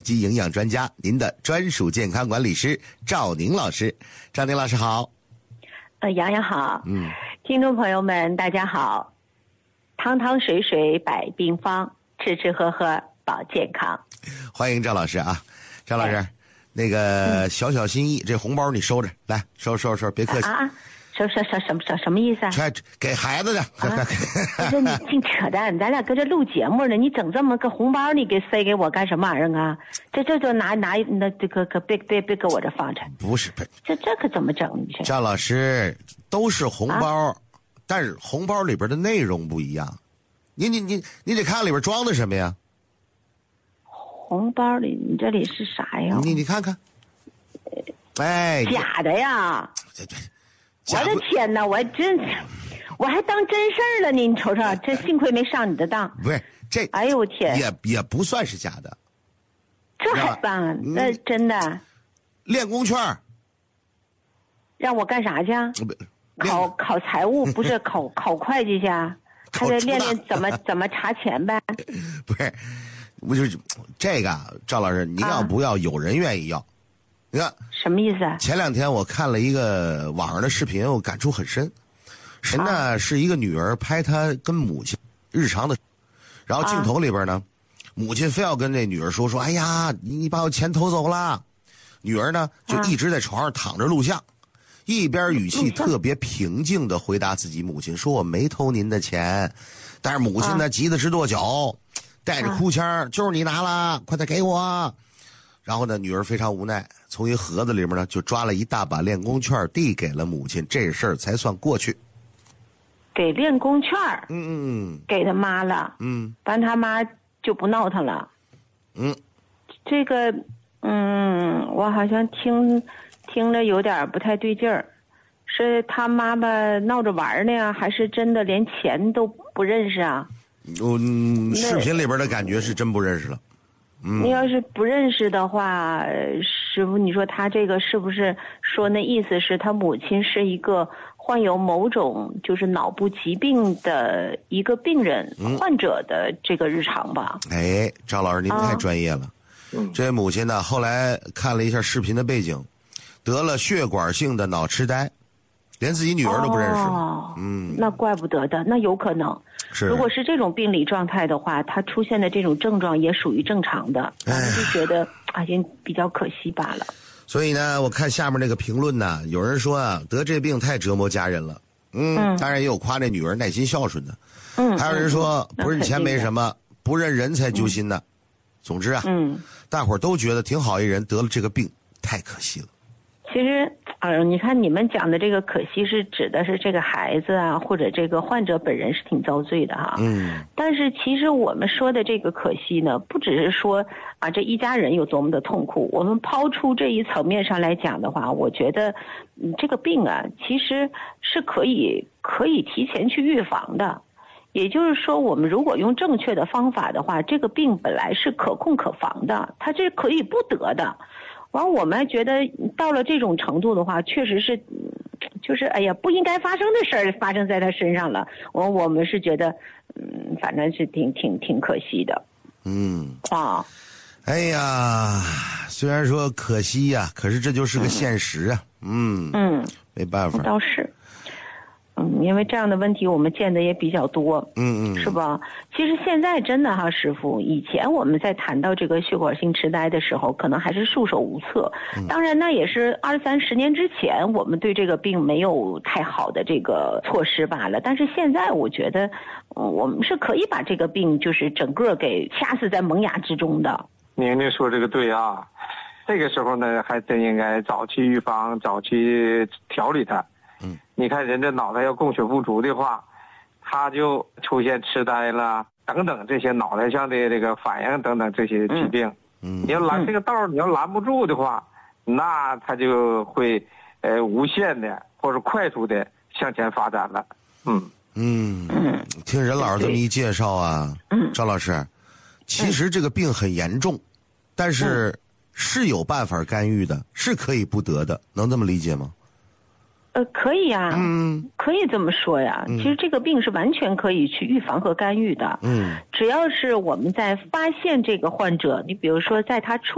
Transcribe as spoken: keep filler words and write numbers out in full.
级营养专家，您的专属健康管理师赵宁老师。赵宁老师好。 呃，洋洋好。 嗯， 听众朋友们大家好。汤汤水水百病方，吃吃喝喝保健康。 欢迎赵老师啊。赵老师、哎、那个小小心意、嗯、这红包你收着，来收收收，别客气啊。什什什什什什么意思啊？ 全给孩子的。 啊、不是你净扯淡，咱俩搁这录节目呢，你整这么个红包，你给塞给我干什么玩意儿啊？这这就拿拿那这个可别别别搁我这放着。 不是不是， 这这可怎么整？你这赵老师都是红包、啊，但是红包里边的内容不一样。你你你你得看里边装的什么呀？ 红包里你这里是啥呀？ 你你看看，哎， 假的呀！ 对对。 我的天哪，我真，我还当真事儿了呢！你瞅瞅，这幸亏没上你的当。 不是这， 哎呦我天， 也也不算是假的， 这还办啊？那真的。 练功券。 让我干啥去？考考财务不是考考会计去？还得练练怎么怎么查钱呗？ 不是，我就是这个赵老师，你要不要？有人愿意要。你看什么意思啊？ 前两天我看了一个网上的视频，我感触很深。神呢、啊、是一个女儿拍她跟母亲日常的，然后镜头里边呢，啊、母亲非要跟这女儿说说，哎呀，你把我钱偷走了。女儿呢就一直在床上躺着录像，啊、一边语气特别平静地回答自己母亲说我没偷您的钱，但是母亲呢、啊、急得直跺脚，带着哭腔、啊、就是你拿了，快点给我。然后呢，女儿非常无奈，从一盒子里面呢就抓了一大把练功券递给了母亲，这事儿才算过去。 给练功券？ 嗯嗯， 给他妈了。 嗯， 完他妈就不闹腾了。 嗯， 这个，嗯，我好像听听着有点不太对劲儿，是他妈妈闹着玩呢，还是真的连钱都不认识啊？ 嗯，视频里边的感觉是真不认识了。嗯， 你要是不认识的话，师傅，你说他这个是不是说那意思是他母亲是一个患有某种就是脑部疾病的一个病人、嗯、患者的这个日常吧？ 哎，赵老师您太专业了。啊、这位母亲呢，后来看了一下视频的背景，得了血管性的脑痴呆，连自己女儿都不认识。 哦， 嗯， 那怪不得的，那有可能。 是， 如果是这种病理状态的话，他出现的这种症状也属于正常的，我就觉得啊，也比较可惜罢了。 所以呢，我看下面那个评论呢，有人说啊，得这病太折磨家人了。嗯，嗯当然也有夸这女儿耐心孝顺的。嗯，还有人说、嗯、不认钱没什么，不认人才揪心呢。嗯、总之啊，嗯，大伙儿都觉得挺好一人得了这个病，太可惜了。 其实，呃，你看你们讲的这个可惜是指的是这个孩子啊，或者这个患者本人是挺遭罪的哈。嗯。但是其实我们说的这个可惜呢，不只是说啊这一家人有多么的痛苦，我们抛出这一层面上来讲的话，我觉得，嗯，这个病啊其实是可以可以提前去预防的。也就是说，我们如果用正确的方法的话，这个病本来是可控可防的，它这是可以不得的。完，我们还觉得到了这种程度的话，确实是，就是哎呀，不应该发生的事儿发生在他身上了。我我们是觉得，嗯，反正是挺挺挺可惜的。 嗯啊， 哎呀，虽然说可惜呀、啊，可是这就是个现实啊。嗯嗯， 没办法。 倒是。嗯，因为这样的问题我们见的也比较多， 嗯嗯， 是吧？其实现在真的哈，师傅，以前我们在谈到这个血管性痴呆的时候，可能还是束手无策。嗯、当然，那也是二三十年之前，我们对这个病没有太好的这个措施罢了。但是现在，我觉得，嗯，我们是可以把这个病就是整个给掐死在萌芽之中的。 您这说这个对啊，这个时候呢，还真应该早期预防，早期调理它。嗯，你看人这脑袋要供血不足的话，他就出现痴呆了等等这些脑袋上的这个反应等等这些疾病。嗯，你要拦这个道你要拦不住的话，那他就会呃无限的或者快速的向前发展了。嗯嗯，听任老师这么一介绍啊，赵老师，其实这个病很严重，但是是有办法干预的，是可以不得的，能这么理解吗？ 呃，可以呀、啊， 嗯， 可以这么说呀。 嗯、 其实这个病是完全可以去预防和干预的。 嗯， 只要是我们在发现这个患者，你比如说在他出